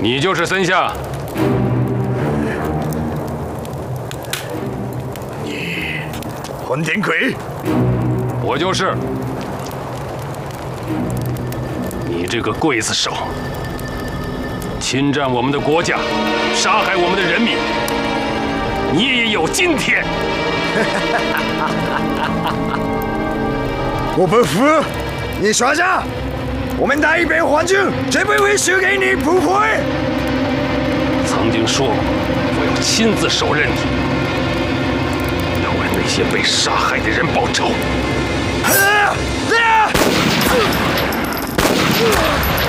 你就是森下。 你，混天魁。 我就是。你这个刽子手，侵占我们的国家，杀害我们的人民，你也有今天。 我不服，你说着，我们大一边皇军绝不会输给你不会。 曾经说过，我要亲自手刃你，要为那些被杀害的人报仇。